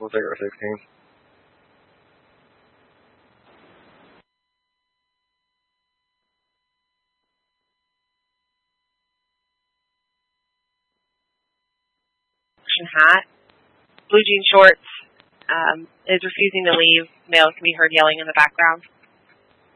We'll take our 16. Hat, blue jean shorts, is refusing to leave. Male can be heard yelling in the background.